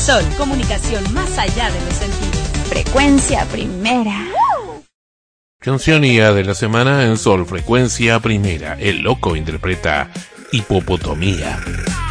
Sol, comunicación más allá de los sentidos. Frecuencia Primera. Cancionía de la semana en Sol, Frecuencia Primera. El Loco interpreta Hipopotomía.